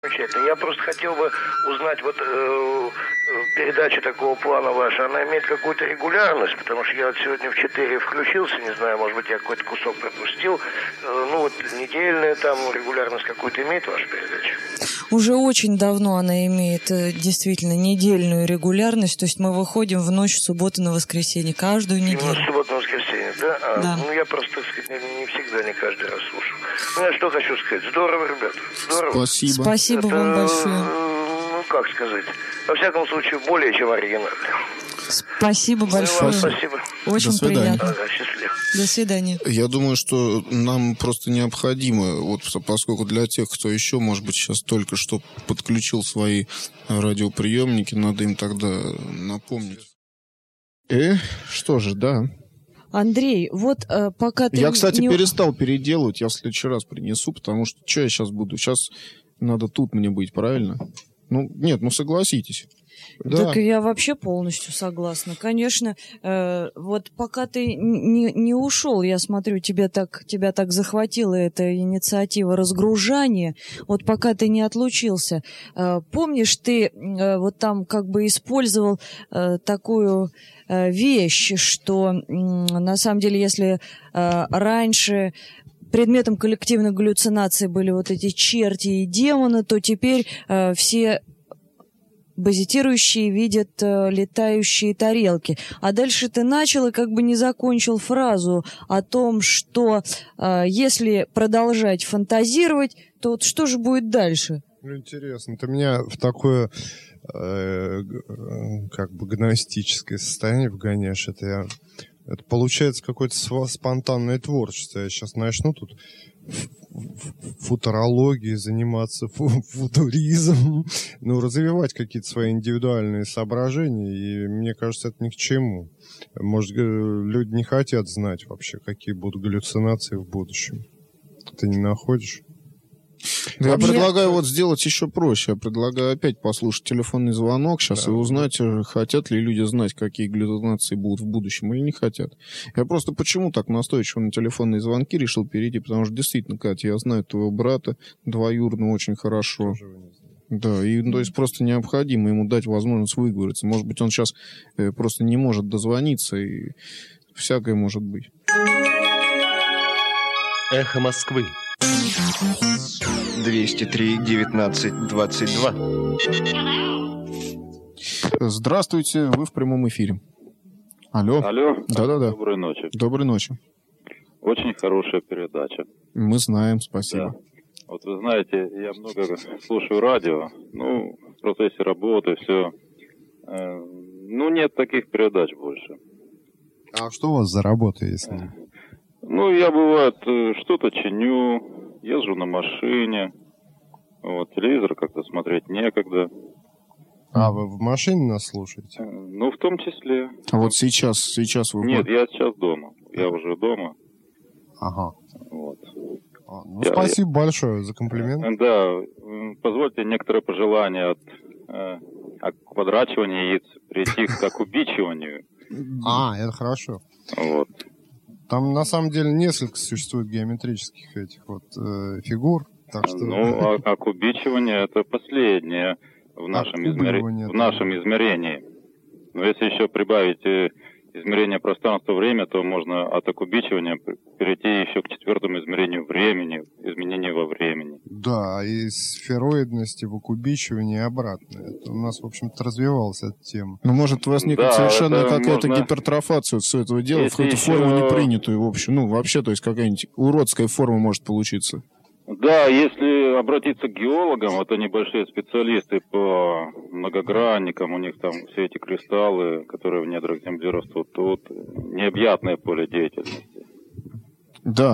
Замечательно. Я просто хотел бы узнать, передача такого плана ваша, она имеет какую-то регулярность, потому что я вот сегодня в 4 включился, не знаю, может быть, я какой-то кусок пропустил. Недельная там регулярность какую-то имеет ваша передача? Уже очень давно она имеет действительно недельную регулярность, то есть мы выходим в ночь с субботы на воскресенье, каждую неделю. Именно с субботы на воскресенье, да? Да. Я просто, так сказать, не всегда, не каждый раз слушаю. Я что хочу сказать, здорово, ребята, здорово. Спасибо. Спасибо вам большое. Как сказать, во всяком случае, более чем оригинально. Спасибо большое. Спасибо. Очень приятно. Счастливо. До свидания. Я думаю, что нам просто необходимо, поскольку для тех, кто еще, может быть, сейчас только что подключил свои радиоприемники, надо им тогда напомнить. Что же, да. Андрей, пока ты... Я, кстати, перестал переделывать, я в следующий раз принесу, потому что я сейчас буду? Сейчас надо тут мне быть, правильно? Согласитесь. Да. Так я вообще полностью согласна. Конечно, пока ты не ушел, я смотрю, тебя так захватила эта инициатива разгружания, пока ты не отлучился. Помнишь, ты там как бы использовал такую вещь, что на самом деле, если раньше предметом коллективных галлюцинаций были эти черти и демоны, то теперь все базитирующие видят летающие тарелки. А дальше ты начал и как бы не закончил фразу о том, что если продолжать фантазировать, то что же будет дальше? Интересно. Ты меня в такое гностическое состояние вгоняешь. Это получается какое-то спонтанное творчество. Я сейчас начну тут футурологией заниматься, футуризмом, развивать какие-то свои индивидуальные соображения, и мне кажется, это ни к чему. Может, люди не хотят знать вообще, какие будут галлюцинации в будущем. Ты не находишь? Я предлагаю сделать еще проще. Я предлагаю опять послушать телефонный звонок сейчас и узнать, хотят ли люди знать, какие галлюцинации будут в будущем или не хотят. Я просто почему так настойчиво на телефонные звонки решил перейти, потому что действительно, Катя, я знаю твоего брата двоюродного очень хорошо. Да, то есть просто необходимо ему дать возможность выговориться. Может быть, он сейчас просто не может дозвониться, и всякое может быть. Эхо Москвы. 203-19-22. Здравствуйте, вы в прямом эфире. Алло. Да-да-да. Доброй ночи. Доброй ночи. Очень хорошая передача. Мы знаем, спасибо. Да. Вы знаете, я много слушаю радио, в процессе работы, все. Нет таких передач больше. А что у вас за работа, если... я, бывает, что-то чиню, езжу на машине, телевизор как-то смотреть некогда. А вы в машине нас слушаете? В том числе. А сейчас вы... Нет, я сейчас дома. Я уже дома. Ага. Спасибо большое за комплимент. Да, позвольте некоторые пожелания от квадрачивания яиц перейти к окубичиванию. Это хорошо. Там на самом деле несколько существует геометрических фигур. Так что... окубичивание это последнее в нашем измерении. Но если еще прибавить измерение пространства-время, то можно от окубичивания перейти еще к 4-му измерению времени, изменению во времени. Да, и сфероидности в окубичивании обратно. Это у нас, в общем-то, развивалась эта тема. Может, возникнет совершенно какая-то гипертрофация всего этого дела, в какую-то форму непринятую, в общем. Вообще, то есть какая-нибудь уродская форма может получиться. Да, если обратиться к геологам, это небольшие специалисты по многогранникам, у них там все эти кристаллы, которые в недрах Земли растут, тут необъятное поле деятельности. Да.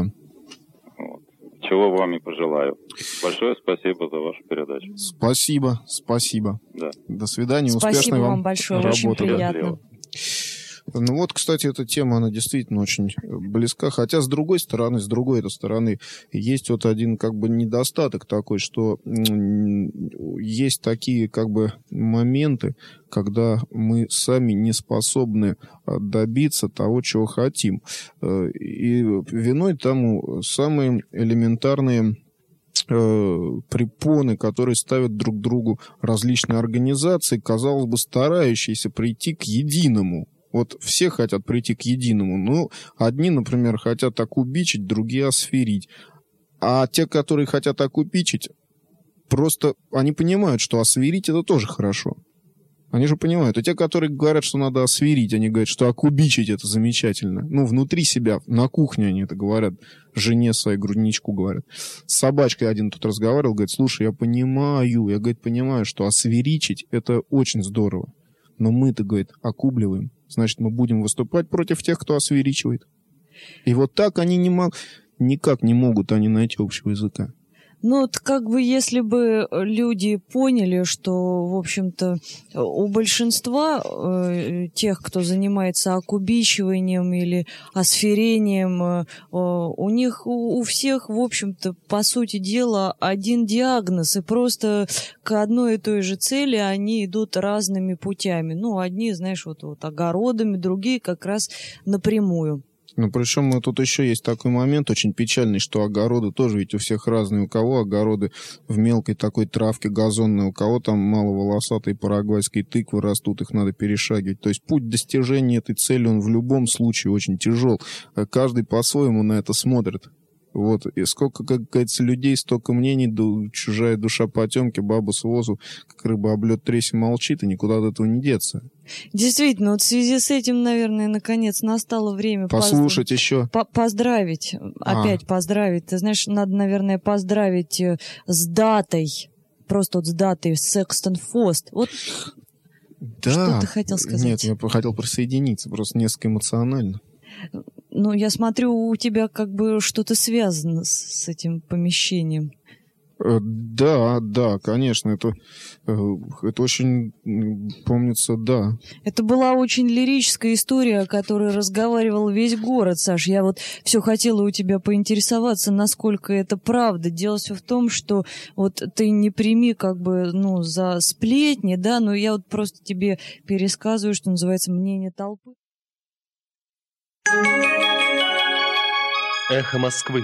Чего вам и пожелаю. Большое спасибо за вашу передачу. Спасибо. Да. До свидания, спасибо успешной вам большое, работы. очень приятно. Кстати, эта тема, она действительно очень близка. Хотя, с другой этой стороны, есть один недостаток такой, что есть такие моменты, когда мы сами не способны добиться того, чего хотим. И виной тому самые элементарные препоны, которые ставят друг другу различные организации, казалось бы, старающиеся прийти к единому. Вот все хотят прийти к единому. Ну, одни, например, хотят окубичить, другие осферить. А те, которые хотят окубичить, просто они понимают, что осферить — это тоже хорошо. Они же понимают. И те, которые говорят, что надо осферить, они говорят, что окубичить — это замечательно. Ну, внутри себя, на кухне они это говорят. Жене своей, грудничку говорят. С собачкой один тут разговаривал, говорит: слушай, я говорит, понимаю, что осферичить — это очень здорово. Но мы-то, говорит, окубливаем. Значит, мы будем выступать против тех, кто осферичивает. И вот так они никак не могут они найти общего языка. Ну, вот как бы если бы люди поняли, что, в общем-то, у большинства тех, кто занимается окубичиванием или осферением, у них у всех, в общем-то, по сути дела, один диагноз, и просто к одной и той же цели они идут разными путями. Ну, одни, знаешь, вот огородами, другие как раз напрямую. Ну, причем тут еще есть такой момент очень печальный, что огороды тоже ведь у всех разные. У кого огороды в мелкой такой травке газонной, у кого там маловолосатой парагвайской тыквы растут, их надо перешагивать. То есть путь достижения этой цели, он в любом случае очень тяжел. Каждый по-своему на это смотрит. Вот, и сколько, как говорится, людей, столько мнений, чужая душа потемки, баба с возу, как рыба об лед тресь и молчит, и никуда от этого не деться. Действительно, вот в связи с этим, наверное, наконец настало время послушать еще. Поздравить, опять поздравить. Ты знаешь, надо, наверное, поздравить с датой, просто вот с датой Sexton Fost. Вот да. Что ты хотел сказать? Нет, я хотел присоединиться, просто несколько эмоционально. Ну, я смотрю, у тебя как бы что-то связано с этим помещением. Да, конечно, это очень, помнится, да. Это была очень лирическая история, о которой разговаривал весь город, Саш. Я вот все хотела у тебя поинтересоваться, насколько это правда. Дело все в том, что вот ты не прими как бы, за сплетни, да, но я вот просто тебе пересказываю, что называется, мнение толпы. Эхо Москвы.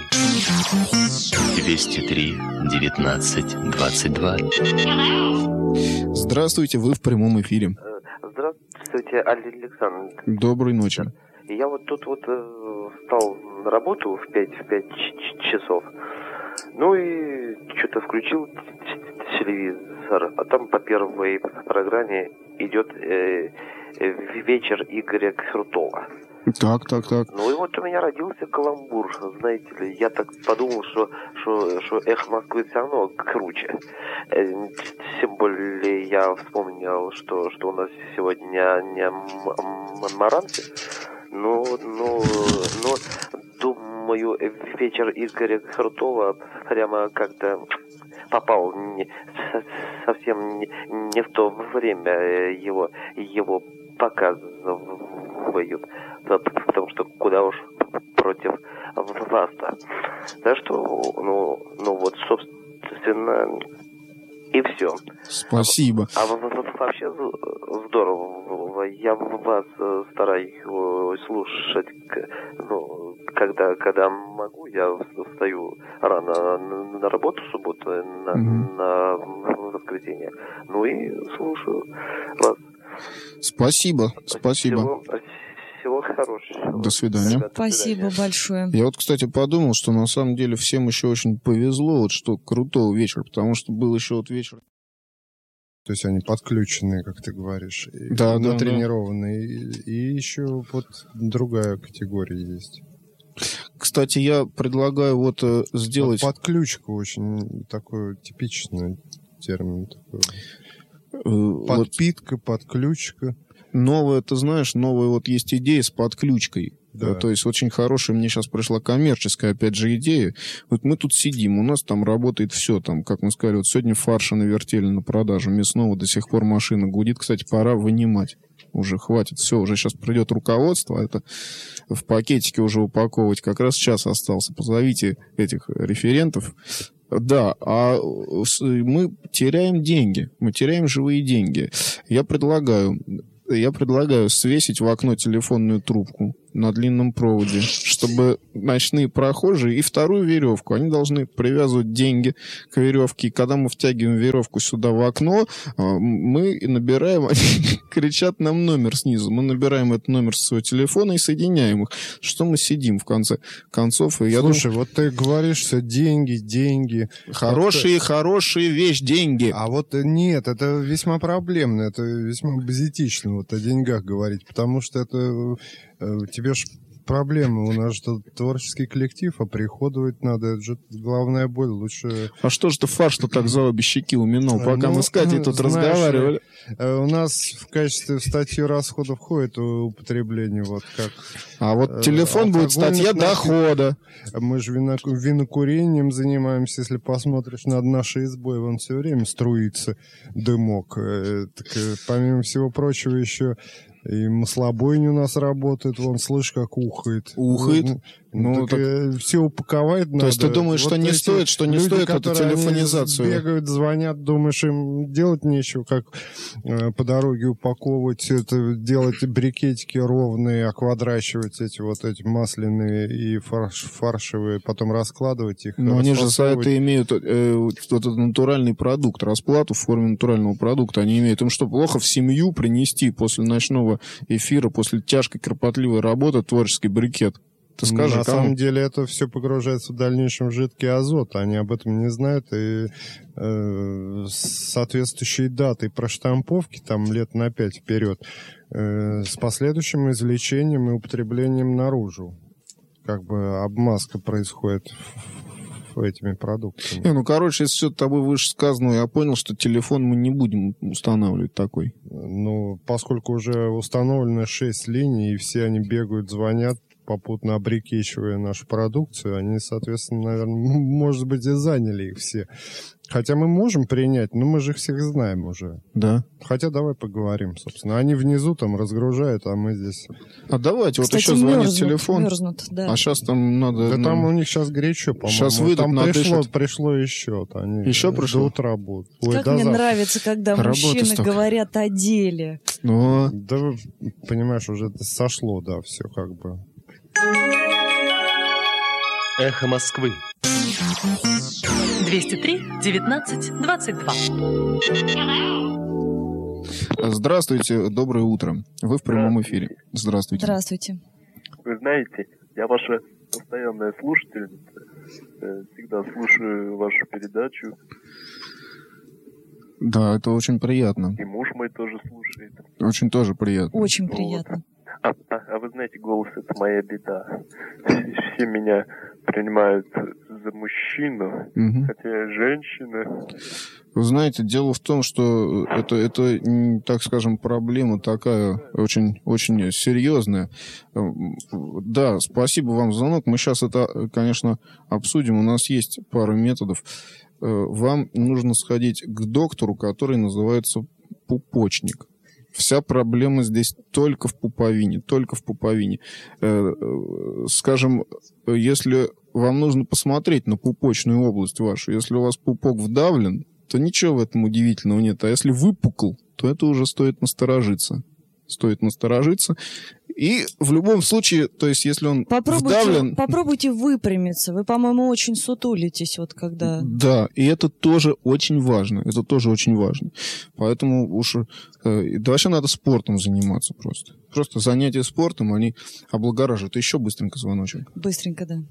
203-19-22. Здравствуйте, вы в прямом эфире. Здравствуйте, Александр. Доброй ночи. Я вот тут встал на работу в 5 часов. Ну и что-то включил телевизор, а там по первой программе идет вечер Игоря Крутого. Так. Ну и вот у меня родился каламбур, знаете ли. Я так подумал, что «Эхо Москвы» все равно круче. Тем более я вспомнил, что у нас сегодня не Маранцы. Ну, думаю, вечер Игоря Крутого прямо как-то попал совсем не в то время его показывают, потому что куда уж против вас-то. Так что, вот, собственно, и все. Спасибо. А вообще здорово. Я вас стараюсь слушать, когда могу. Я встаю рано на работу в субботу, на воскресенье. Ну и слушаю вас. Спасибо. Всего хорошего. До свидания. Спасибо большое. Я вот, кстати, подумал, что на самом деле всем еще очень повезло, вот что крутого вечера, потому что был еще вот вечер. То есть они подключенные, как ты говоришь, да, натренированные. И еще вот другая категория есть. Кстати, я предлагаю вот сделать... Подключка очень такой типичный термин. Такой. Подпитка, подключка. Новая, ты знаешь, вот есть идея с подключкой. Да. То есть очень хорошая, мне сейчас пришла коммерческая, опять же, идея. Вот мы тут сидим, у нас там работает все, там, как мы сказали, вот сегодня фарша навертели на продажу, мясного до сих пор машина гудит, кстати, пора вынимать. Уже хватит, все, уже сейчас придет руководство, это в пакетике уже упаковывать, как раз час остался. Позовите этих референтов. Да, а мы теряем деньги, мы теряем живые деньги. Я предлагаю свесить в окно телефонную трубку, на длинном проводе, чтобы ночные прохожие и вторую веревку, они должны привязывать деньги к веревке, и когда мы втягиваем веревку сюда в окно, мы набираем, они кричат нам номер снизу, мы набираем этот номер со своего телефона и соединяем их, что мы сидим в конце концов. И слушай, вот ты говоришь, что деньги. Хорошие вещь, деньги. А вот нет, это весьма проблемно, это весьма базитично вот о деньгах говорить, потому что это тебе ж проблемы. У нас же творческий коллектив, а приходовать надо. Это же главная боль. Лучше... А что же ты фарш-то так за обе щеки уминал, пока мы с Катей тут разговаривали? У нас в качестве статьи расходов входит употребление вот как... А вот телефон будет статья дохода. Мы же винокурением занимаемся. Если посмотришь над нашей избой, вон все время струится дымок. Так, помимо всего прочего еще... И маслобойня у нас работает, вон, слышь, как ухает. Ухает? Ну, так все упаковать надо. То есть ты думаешь, вот что не стоит, эту телефонизацию? Бегают, звонят, думаешь, им делать нечего, как по дороге упаковывать все это, делать брикетики ровные, оквадрачивать эти масляные и фаршевые, потом раскладывать их. Но они же за это имеют вот этот натуральный продукт, расплату в форме натурального продукта. Они имеют. Им что, плохо в семью принести после ночного эфира, после тяжкой, кропотливой работы творческий брикет? Ты скажи, на самом деле это все погружается в дальнейшем в жидкий азот. Они об этом не знают. И соответствующие даты проштамповки, там лет на 5 вперед, с последующим извлечением и употреблением наружу. Как бы обмазка происходит этими продуктами. Короче, если все тобой вышесказанного, я понял, что телефон мы не будем устанавливать такой. Ну, поскольку уже установлено 6 линий, и все они бегают, звонят, попутно обрекечивая нашу продукцию, они, соответственно, наверное, может быть, и заняли их все. Хотя мы можем принять, но мы же их всех знаем уже. Да. Хотя давай поговорим, собственно. Они внизу там разгружают, а мы здесь... А давайте, кстати, вот еще звонит телефон. Мерзнут, да. А сейчас там надо... Да там у них сейчас горячо, по-моему. Сейчас выйдут, там пришло еще. Они еще пришло? До утра будут. Как мне нравится, когда мужчины говорят о деле. Но... Да, понимаешь, уже это сошло, да, все как бы. Эхо Москвы. 203-19-22. Здравствуйте, доброе утро. Вы в прямом эфире. Здравствуйте. Здравствуйте. Вы знаете, я ваша постоянная слушательница. Всегда слушаю вашу передачу. Да, это очень приятно. И муж мой тоже слушает. Очень тоже приятно. Очень приятно. А вы знаете, голос — это моя беда. Все меня принимают за мужчину, хотя я женщина. Вы знаете, дело в том, что это, так скажем, проблема такая очень, очень серьезная. Да, спасибо вам за звонок. Мы сейчас это, конечно, обсудим. У нас есть пара методов. Вам нужно сходить к доктору, который называется пупочник. Вся проблема здесь только в пуповине, только в пуповине. Скажем, если вам нужно посмотреть на пупочную область вашу, если у вас пупок вдавлен, то ничего в этом удивительного нет. А если выпукл, то это уже стоит насторожиться. Стоит насторожиться. И в любом случае, то есть если он вдавлен... Попробуйте выпрямиться. Вы, по-моему, очень сутулитесь, вот когда... Да, и это тоже очень важно. Это тоже очень важно. Поэтому уж... Да вообще надо спортом заниматься просто. Просто занятия спортом, они облагораживают. Еще быстренько звоночек. Быстренько, да.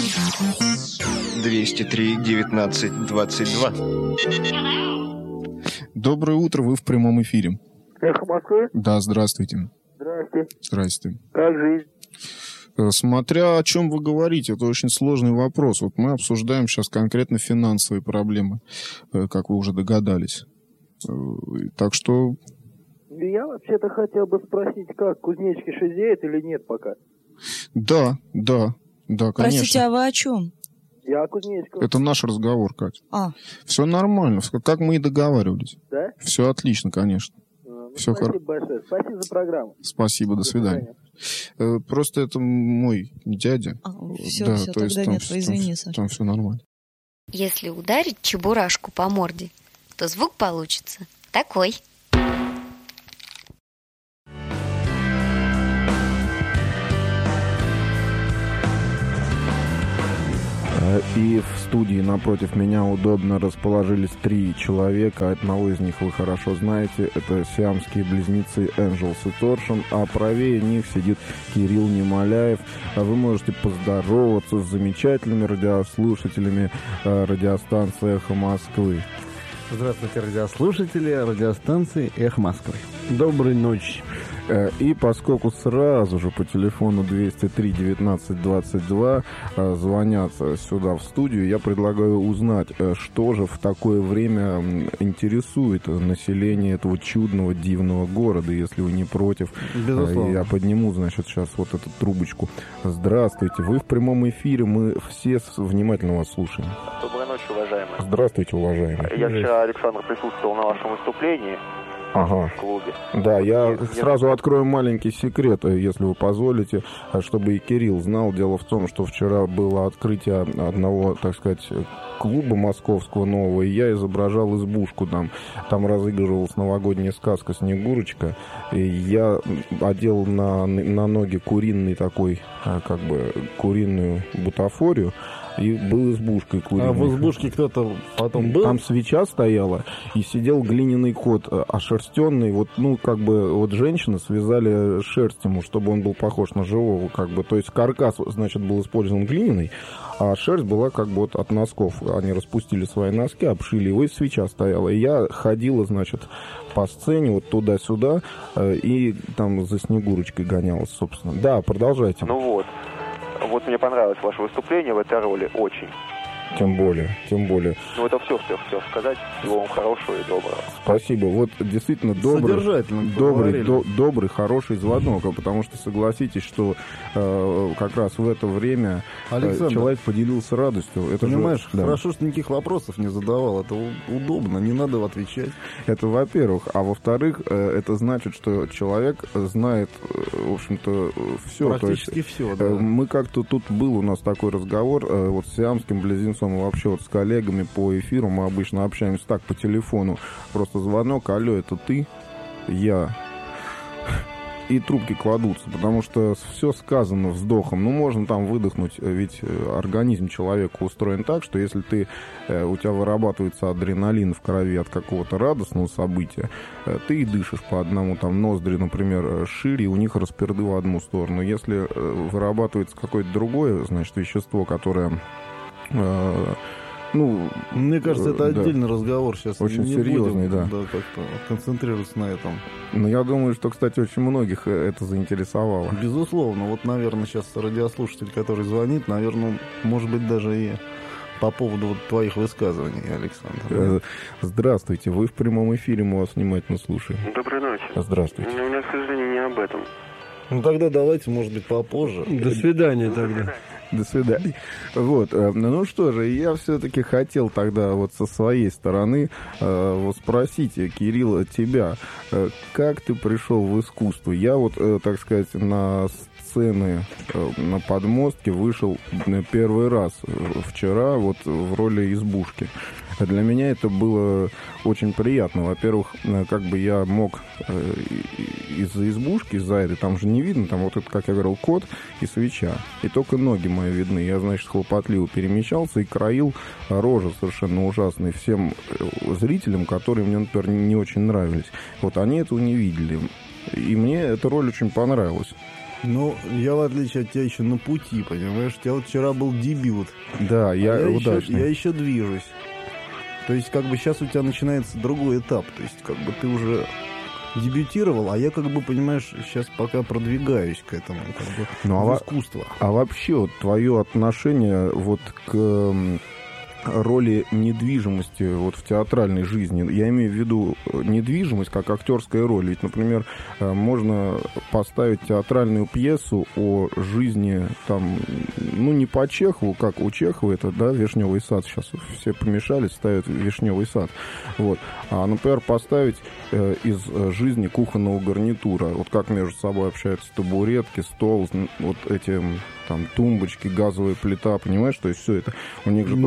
203-19-22. Доброе утро, вы в прямом эфире. Эхо Москвы? Да, здравствуйте. Здравствуйте. Здрасте. Как жизнь? Смотря о чем вы говорите, это очень сложный вопрос. Вот мы обсуждаем сейчас конкретно финансовые проблемы, как вы уже догадались. Так что... Я вообще-то хотел бы спросить, как кузнечики шизеют или нет пока? Да, конечно. Простите, а вы о чем? Я о кузнечиках. Это наш разговор, Катя. Все нормально, как мы и договаривались. Да? Все отлично, конечно. Спасибо большое. Спасибо за программу. Спасибо, до свидания. Просто это мой дядя. Все, тогда нет, извини, Саша. Там все нормально. Если ударить чебурашку по морде, то звук получится такой. И в студии напротив меня удобно расположились 3 человека. Одного из них вы хорошо знаете. Это сиамские близнецы Angels и Torsion. А правее них сидит Кирилл Немоляев. Вы можете поздороваться с замечательными радиослушателями радиостанции «Эхо Москвы». Здравствуйте, радиослушатели радиостанции «Эхо Москвы». Доброй ночи. И поскольку сразу же по телефону 203 19 22 звонят сюда в студию, я предлагаю узнать, что же в такое время интересует население этого чудного, дивного города, если вы не против. Безусловно. Я подниму, значит, сейчас вот эту трубочку. Здравствуйте, вы в прямом эфире, мы все внимательно вас слушаем. Доброй ночи, уважаемые. Здравствуйте, уважаемые. Я вчера, Александр, присутствовал на вашем выступлении. Ага. В клубе. Да, я сразу открою маленький секрет, если вы позволите, чтобы и Кирилл знал. Дело в том, что вчера было открытие одного, так сказать, клуба московского нового, и я изображал избушку там. Там разыгрывалась новогодняя сказка «Снегурочка», и я одел на ноги куриный такой, как бы, куриную бутафорию, и был избушкой куриной. А в избушке кто-то потом был? Там свеча стояла, и сидел глиняный кот, ошерстенный. Вот, ну, как бы, вот женщины связали шерсть ему, чтобы он был похож на живого, как бы. То есть каркас, значит, был использован глиняный, а шерсть была, как бы, вот от носков. Они распустили свои носки, обшили его, и свеча стояла. И я ходила, значит, по сцене, вот туда-сюда, и там за Снегурочкой гонялась, собственно. Да, продолжайте. Ну вот. Вот мне понравилось ваше выступление в этой роли очень. Тем более. Ну, это все сказать. Всего вам хорошего и доброго. Спасибо. Вот действительно добрый, хороший звонок, потому что согласитесь, что как раз в это время человек поделился радостью. Это понимаешь, же, хорошо, что никаких вопросов не задавал. Это удобно, не надо отвечать. Это во-первых. А во-вторых, это значит, что человек знает, в общем-то, все. Практически все, да. Мы как-то тут был у нас такой разговор вот с сиамским близнецом, вообще вот с коллегами по эфиру, мы обычно общаемся так по телефону, просто звонок: алло, это ты? Я. И трубки кладутся, потому что все сказано вздохом. Ну, можно там выдохнуть, ведь организм человека устроен так, что если у тебя вырабатывается адреналин в крови от какого-то радостного события, ты и дышишь по одному, там ноздри, например, шире, у них расперды в одну сторону. Если вырабатывается какое-то другое, значит, вещество, которое... Ну, мне кажется, это отдельный разговор сейчас. Очень серьезный, да. Да, как-то концентрироваться на этом. Ну, я думаю, что, кстати, очень многих это заинтересовало. Безусловно. Вот, наверное, сейчас радиослушатель, который звонит, наверное, может быть, даже и по поводу вот твоих высказываний, Александр. Здравствуйте. Вы в прямом эфире, мы вас внимательно слушаем. Доброй ночи. Здравствуйте. У меня, к сожалению, не об этом. Ну, тогда давайте, может быть, попозже. До свидания тогда. До свидания. Вот, ну что же, я все-таки хотел тогда вот со своей стороны вот спросить, Кирилл, тебя, как ты пришел в искусство? Я вот, так сказать, на сцены на подмостке вышел первый раз вчера вот в роли избушки. Для меня это было очень приятно. Во-первых, как бы я мог из-за избушки, из-за этой, там же не видно, там вот это, как я говорил, кот и свеча. И только ноги мои видны. Я, значит, хлопотливо перемещался и краил рожи совершенно ужасные всем зрителям, которые мне, например, не очень нравились. Вот они этого не видели. И мне эта роль очень понравилась. Ну, я, в отличие от тебя, еще на пути, понимаешь? У тебя вот вчера был дебют. Да, я удачный. Я еще движусь. То есть, как бы, сейчас у тебя начинается другой этап. То есть, как бы, ты уже дебютировал, а я, как бы, понимаешь, сейчас пока продвигаюсь к этому, как бы, в искусство. А вообще, вот, твое отношение вот к роли недвижимости вот в театральной жизни. Я имею в виду недвижимость как актерская роль. Ведь, например, можно поставить театральную пьесу о жизни там, ну, не по Чехову, как у Чехова это, да, «Вишневый сад». Сейчас все помешались, ставят «Вишневый сад». Вот. А, например, поставить из жизни кухонного гарнитура. Вот как между собой общаются табуретки, стол, вот эти там тумбочки, газовая плита, понимаешь? То есть все это. У них же тоже... Это же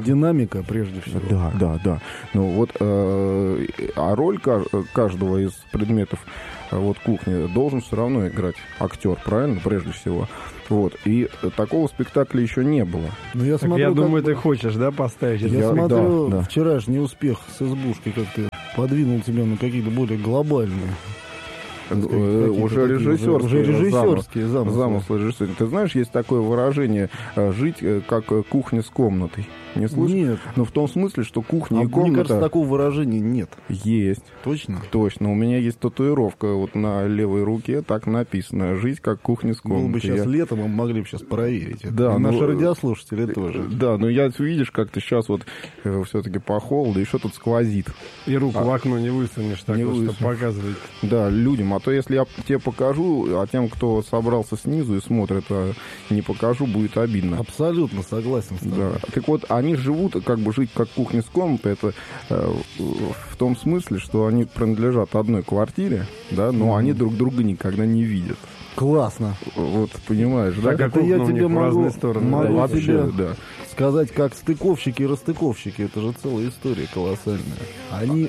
динамика прежде всего. Да. Ну вот, а роль каждого из предметов вот кухни должен все равно играть актер, правильно, прежде всего. Вот. И такого спектакля еще не было. Ну, я смотрю, думаю, ты хочешь, да, поставить? Я смотрю, вчерашний успех с избушкой как-то подвинул тебя на какие-то более глобальные. Уже режиссерские замыслы режиссера. Ты знаешь, есть такое выражение «жить как кухня с комнатой». Не слышал? Нет. Но в том смысле, что кухня и комната... Мне кажется, такого выражения нет. Есть. Точно? Точно. У меня есть татуировка вот на левой руке, так написано: «Жить как кухня с комнатой». Было бы сейчас летом, мы могли бы сейчас проверить. Да, и наши радиослушатели тоже. Да, но я, видишь, как-то сейчас вот все-таки по холоду, еще тут сквозит. И руку в окно не высунешь, так вот, чтобы показывать. Да, людям. А то, если я тебе покажу, а тем, кто собрался снизу и смотрит, не покажу, будет обидно. Абсолютно согласен с тобой. Да. Так вот, они живут, как бы жить как кухня с комнатой, это в том смысле, что они принадлежат одной квартире, да, но они друг друга никогда не видят. Классно. Вот, понимаешь, да? Это я тебе могу вообще, сказать, как стыковщики и расстыковщики. Это же целая история колоссальная. Они,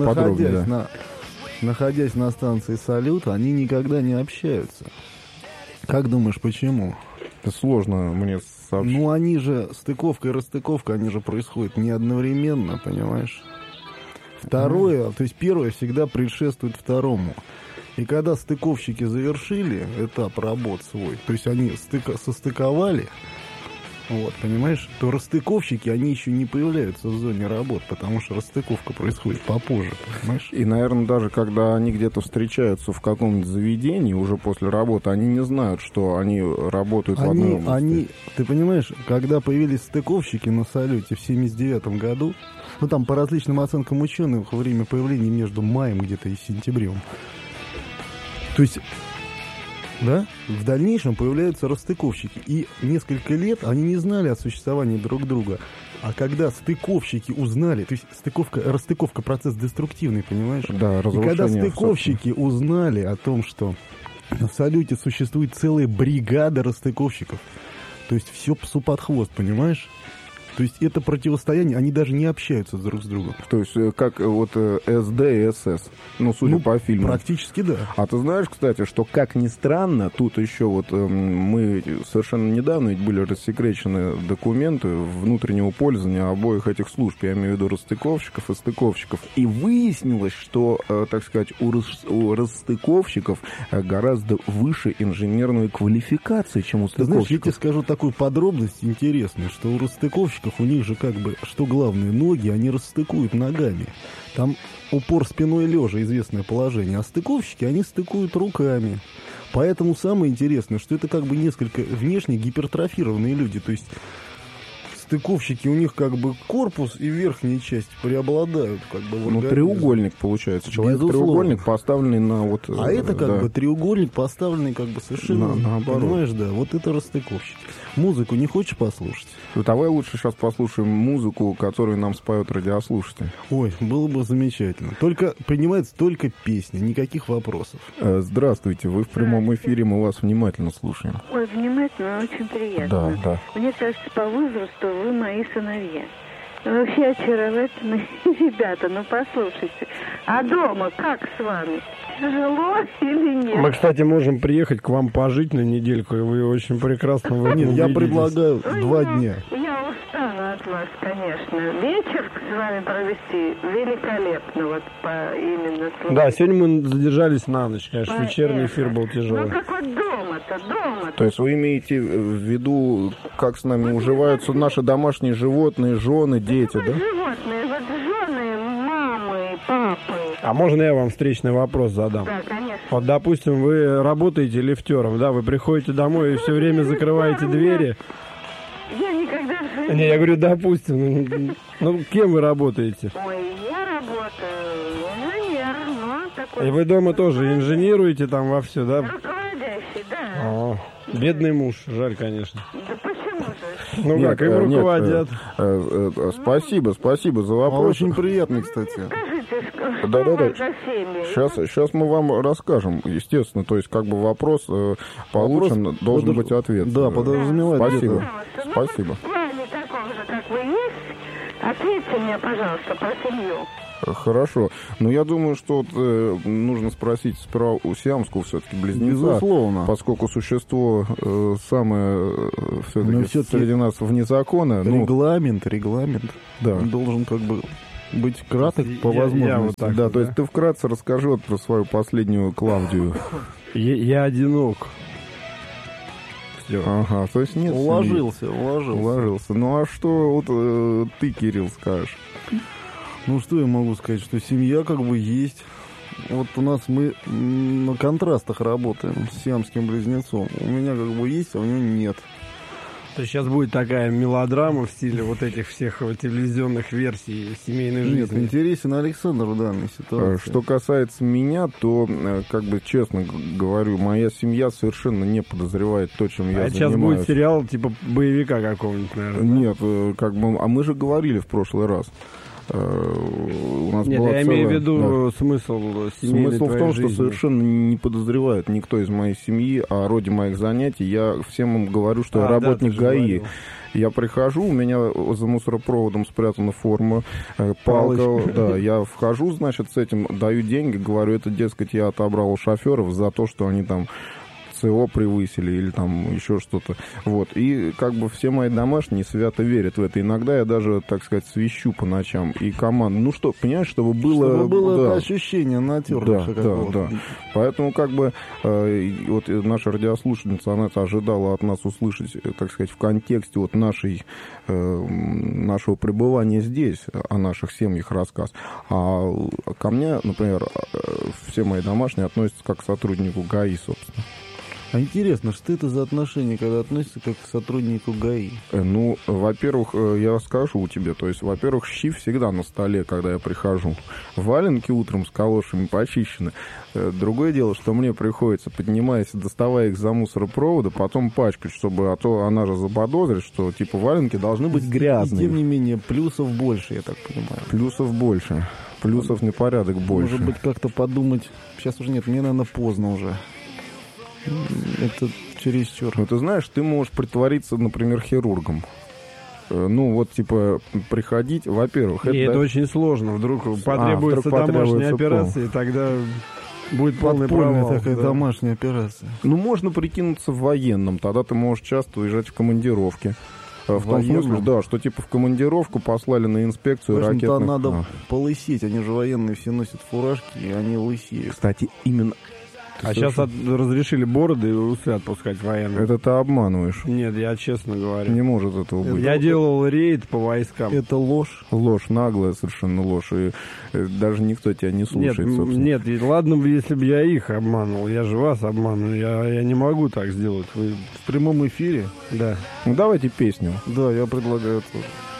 находясь на станции «Салют», они никогда не общаются. Как думаешь, почему? Это сложно мне сообщить. Ну, они же, стыковка и расстыковка, они же происходят не одновременно, понимаешь? Второе, то есть первое всегда предшествует второму. И когда стыковщики завершили этап работ свой, то есть они состыковали, вот, понимаешь, то расстыковщики, они еще не появляются в зоне работ, потому что расстыковка происходит попозже, понимаешь? И, наверное, даже когда они где-то встречаются в каком-нибудь заведении уже после работы, они не знают, что они работают в одной области. Ты понимаешь, когда появились стыковщики на «Салюте» в 1979 году, ну, там по различным оценкам ученых, во время появления между маем где-то и сентябрем, то есть... Да? В дальнейшем появляются расстыковщики. И несколько лет они не знали о существовании друг друга. А когда стыковщики узнали, то есть расстыковка процесс деструктивный, понимаешь? Да, разрушение. И когда стыковщики узнали о том, что на «Салюте» существует целая бригада расстыковщиков, то есть все псу под хвост, понимаешь? То есть это противостояние, они даже не общаются друг с другом. То есть как вот СД и СС, ну, судя по фильму. Практически, да. А ты знаешь, кстати, что, как ни странно, тут еще вот мы совершенно недавно ведь были рассекречены документы внутреннего пользования обоих этих служб, я имею в виду расстыковщиков и стыковщиков. И выяснилось, что, так сказать, у расстыковщиков гораздо выше инженерной квалификации, чем у стыковщиков. Ты знаешь, я тебе скажу такую подробность интересную, что у расстыковщиков у них же как бы, что главное, ноги они расстыкуют ногами. Там упор спиной лежа, известное положение. А стыковщики, они стыкуют руками. Поэтому самое интересное, что это как бы несколько внешне гипертрофированные люди. То есть стыковщики, у них как бы корпус и верхняя часть преобладают. Как бы, ну, треугольник получается. Человек-треугольник, поставленный на вот... А это как бы треугольник, поставленный как бы совершенно... наоборот. Понимаешь, да. Вот это расстыковщики. Музыку не хочешь послушать? Давай лучше сейчас послушаем музыку, которую нам споют радиослушатели. Ой, было бы замечательно. Только, принимается только песня, никаких вопросов. Здравствуйте, вы в прямом эфире, мы вас внимательно слушаем. Ой, внимательно, очень приятно. Да. Мне кажется, по возрасту вы мои сыновья. Вообще очаровательные ребята, ну послушайте. А дома как с вами? Тяжело или нет? Мы, кстати, можем приехать к вам пожить на недельку, и вы очень прекрасно в этом убедитесь. Я предлагаю 2 дня. Я устала от вас, конечно. Вечер с вами провести великолепно, вот по именно... Да, сегодня мы задержались на ночь, конечно, вечерний эфир был тяжелый. Ну как вот дома-то? То есть вы имеете в виду, как с нами уживаются наши домашние животные, жены, дети, да? Животные, вот жены, мамы, папы. А можно я вам встречный вопрос задам? Да, конечно. Вот, допустим, вы работаете лифтером, да, вы приходите домой и все время закрываете двери. Я никогда в жизни... Не, я говорю, допустим, ну, кем вы работаете? Ой, я работаю инженер, ну, такой... И вы дома тоже инженируете там вовсю, да? Руководящий, да. О, бедный муж, жаль, конечно. Да почему же? Ну нет, как, им руководят. Спасибо за вопрос. Очень приятный, кстати. Скажите, что да. за семьи? Сейчас мы вам расскажем, естественно. То есть, как бы вопрос получен, должен быть ответ. Да, подразумевает. Спасибо. В плане таком же, как вы есть, Ответьте мне, пожалуйста, про семью. Хорошо. Но я думаю, что вот, нужно спросить сперва у сиамского все-таки близнеца. Безусловно. Поскольку существо самое все-таки среди нас вне закона. Регламент. Да. Он должен как бы быть краток по возможности. Вот так, то есть ты вкратце расскажи вот про свою последнюю Клавдию. Я одинок. Все. Ага, то есть нет. Уложился. Ну а что вот ты, Кирилл, скажешь? Ну, что я могу сказать, что семья как бы есть. Вот у нас мы на контрастах работаем с сиамским близнецом. У меня как бы есть, а у него нет. То есть сейчас будет такая мелодрама в стиле вот этих всех телевизионных версий семейной жизни. Нет, интересен Александр в данной ситуации. Что касается меня, то, как бы честно говорю, моя семья совершенно не подозревает то, чем я занимаюсь. Сейчас будет сериал типа боевика какого-нибудь, наверное. Нет, как бы, а мы же говорили в прошлый раз. У нас Нет, я имею в виду смысл семейной Смысл в том, жизни. что совершенно не подозревает никто из моей семьи о роде моих занятий. Я всем им говорю, что я работник ГАИ. Говорил. Я прихожу, у меня за мусоропроводом спрятана форма, палка. Да, я вхожу, значит, с этим даю деньги, говорю, это, дескать, я отобрал у шоферов за то, что они там СО превысили или там еще что-то. Вот. И как бы все мои домашние свято верят в это. Иногда я даже, так сказать, свищу по ночам. И команда, ну что, понимаешь, чтобы было это ощущение натертых. Да. Поэтому как бы вот наша радиослушательница, она ожидала от нас услышать, так сказать, в контексте вот нашего пребывания здесь, о наших семьях рассказ. А ко мне, например, все мои домашние относятся как к сотруднику ГАИ, собственно. А интересно, что это за отношение, когда относятся как к сотруднику ГАИ? Ну, во-первых, я скажу тебе, то есть, во-первых, щи всегда на столе, когда я прихожу. Валенки утром с калошами почищены. Другое дело, что мне приходится, поднимаясь, доставая их за мусоропровода, потом пачкать, чтобы, а то она же заподозрит, что, типа, валенки должны быть грязные. И, тем не менее, плюсов больше, я так понимаю. Плюсов больше. Плюсов на порядок больше. Может быть, как-то подумать... Сейчас уже нет, мне, наверное, поздно уже. Это чересчур. Ну, ты знаешь, ты можешь притвориться, например, хирургом. Ну, вот, типа, приходить, во-первых... Это очень сложно. Вдруг потребуется домашняя операция, и тогда будет полный провал. Такая домашняя операция. Ну, можно прикинуться в военном. Тогда ты можешь часто уезжать в командировки. В том смысле, да, что типа в командировку послали на инспекцию ракетных... Там надо полысеть. Они же военные все носят фуражки, и они лысеют. Кстати, именно... А сейчас разрешили бороды и усы отпускать военные. Это ты обманываешь. Нет, я честно говорю. Не может этого быть. Я делал рейд по войскам. Это ложь. Ложь, наглая совершенно ложь. И даже никто тебя не слушает, собственно. Нет, ладно бы, если бы я их обманул. Я же вас обманул. Я не могу так сделать. Вы в прямом эфире? Да. Ну, давайте песню. Да, я предлагаю тоже.